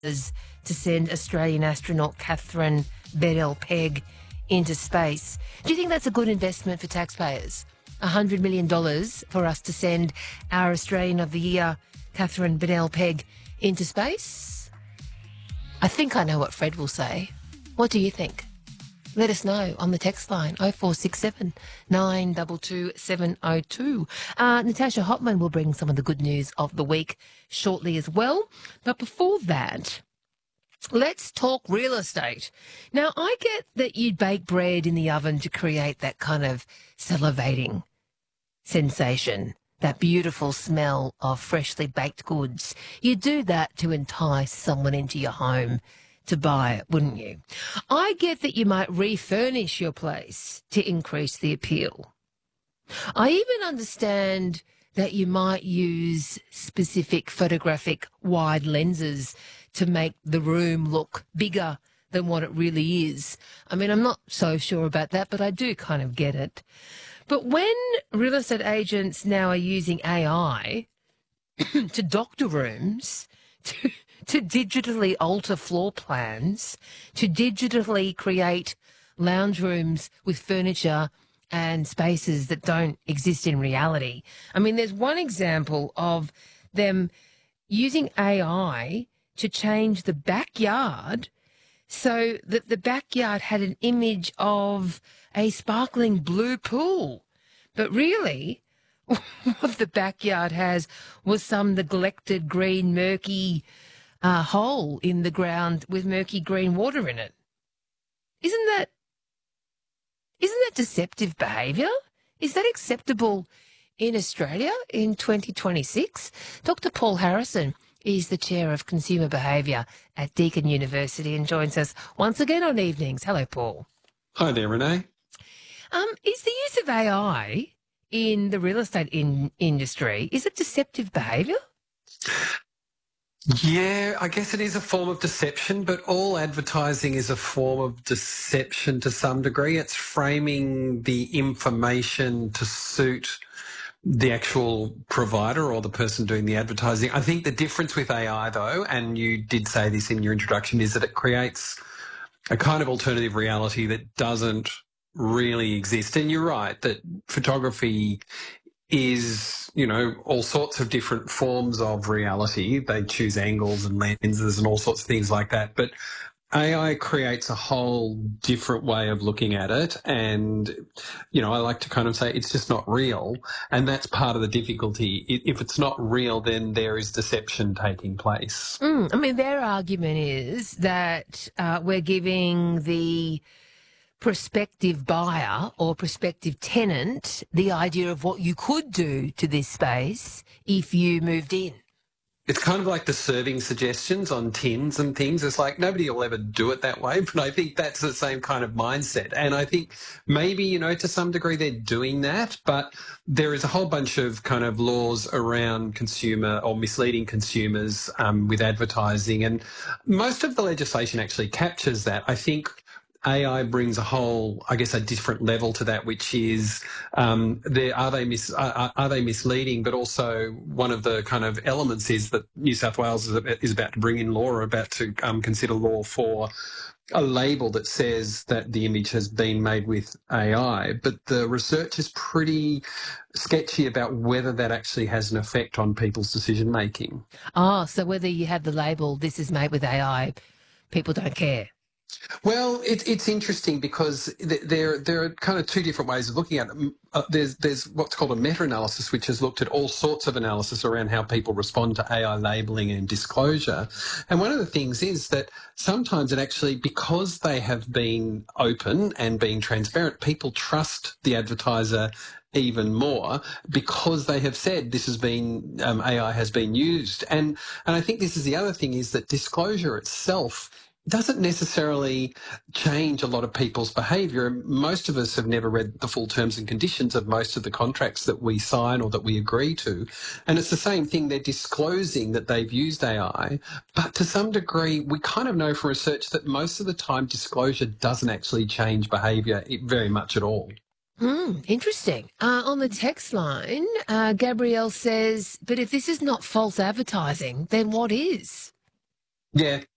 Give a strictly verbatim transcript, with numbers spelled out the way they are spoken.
to send Australian astronaut Catherine Bedell-Pegg into space. Do you think that's a good investment for taxpayers? one hundred million dollars for us to send our Australian of the Year, Catherine Bedell-Pegg, into space? I think I know what Fred will say. What do you think? Let us know on the text line oh four six seven, nine two two, seven oh two. Uh, Natasha Hotman will bring some of the good news of the week shortly as well. But before that, let's talk real estate. Now, I get that you bake bread in the oven to create that kind of salivating sensation, that beautiful smell of freshly baked goods. You do that to entice someone into your home to buy it, wouldn't you? I get that you might refurnish your place to increase the appeal. I even understand that you might use specific photographic wide lenses to make the room look bigger than what it really is. I mean, I'm not so sure about that, but I do kind of get it. But when real estate agents now are using A I to doctor rooms, to to digitally alter floor plans, to digitally create lounge rooms with furniture and spaces that don't exist in reality. I mean, there's one example of them using A I to change the backyard so that the backyard had an image of a sparkling blue pool. But really, what the backyard has was some neglected green murky uh, hole in the ground with murky green water in it. Isn't that, isn't that deceptive behaviour? Is that acceptable in Australia in twenty twenty-six? Doctor Paul Harrison is the Chair of Consumer Behaviour at Deakin University and joins us once again on evenings. Hello, Paul. Hi there, Renee. Um, is the use of A I in the real estate in industry, is it deceptive behaviour? Yeah, I guess it is a form of deception, but all advertising is a form of deception to some degree. It's framing the information to suit the actual provider or the person doing the advertising. I think the difference with A I, though, and you did say this in your introduction, is that it creates a kind of alternative reality that doesn't really exist. And you're right that photography is, you know, all sorts of different forms of reality. They choose angles and lenses and all sorts of things like that. But A I creates a whole different way of looking at it. And, you know, I like to kind of say it's just not real. And that's part of the difficulty. If it's not real, then there is deception taking place. Mm, I mean, their argument is that uh, we're giving the prospective buyer or prospective tenant the idea of what you could do to this space if you moved in. It's kind of like the serving suggestions on tins and things. It's like nobody will ever do it that way, but I think that's the same kind of mindset. And I think maybe, you know, to some degree they're doing that, but there is a whole bunch of kind of laws around consumer or misleading consumers um, with advertising. And most of the legislation actually captures that. I think A I brings a whole, I guess, a different level to that, which is, um, there, are they mis, are, are they misleading? But also, one of the kind of elements is that New South Wales is about, is about to bring in law, or about to um, consider law for a label that says that the image has been made with A I. But the research is pretty sketchy about whether that actually has an effect on people's decision making. Oh, so whether you have the label, this is made with A I, people don't care. Well, it, it's interesting because there there are kind of two different ways of looking at it. Uh, there's there's what's called a meta-analysis, which has looked at all sorts of analysis around how people respond to A I labelling and disclosure. And one of the things is that sometimes it actually, because they have been open and being transparent, people trust the advertiser even more because they have said this has been, um, A I has been used. And, and I think this is the other thing, is that disclosure itself doesn't necessarily change a lot of people's behaviour. Most of us have never read the full terms and conditions of most of the contracts that we sign or that we agree to. And it's the same thing. They're disclosing that they've used A I, but to some degree, we kind of know from research that most of the time disclosure doesn't actually change behaviour very much at all. Mm, interesting. Uh, on the text line, uh, Gabrielle says, but if this is not false advertising, then what is? Yeah,